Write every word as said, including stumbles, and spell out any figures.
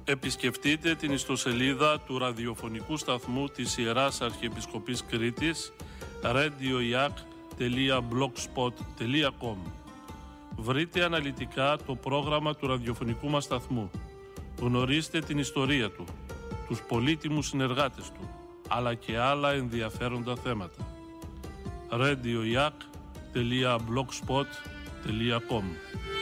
Επισκεφτείτε την ιστοσελίδα του ραδιοφωνικού σταθμού της Ιεράς Αρχιεπισκοπής Κρήτης radioiak τελεία blogspot τελεία com. Βρείτε αναλυτικά το πρόγραμμα του ραδιοφωνικού μας σταθμού. Γνωρίστε την ιστορία του, τους πολύτιμους συνεργάτες του, αλλά και άλλα ενδιαφέροντα θέματα. radioiak τελεία blogspot τελεία com.